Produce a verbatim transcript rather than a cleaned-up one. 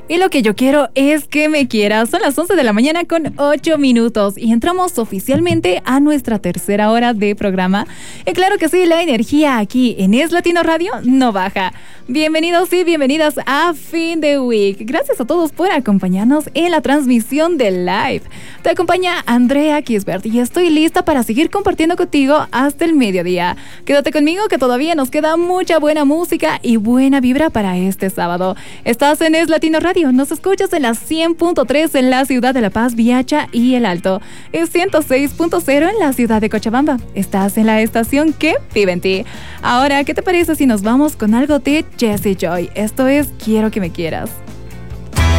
Y lo que yo quiero es que me quieras. Son las once de la mañana con ocho minutos y entramos oficialmente a nuestra tercera hora de programa. Y claro que sí, la energía aquí en Es Latino Radio no baja. Bienvenidos y bienvenidas a Fin de Week. Gracias a todos por acompañarnos en la transmisión del live. Te acompaña Andrea Kisbert y estoy lista para seguir compartiendo contigo hasta el mediodía. Quédate conmigo que todavía nos queda mucha buena música y buena vibra para este sábado. Estás en Es Latino Radio, nos escuchas en la cien punto tres en la ciudad de La Paz, Viacha y El Alto. Es ciento seis punto cero en la ciudad de Cochabamba. Estás en la estación que vive en ti. Ahora, ¿qué te parece si nos vamos con algo de Jessie Joy? Esto es Quiero que me quieras.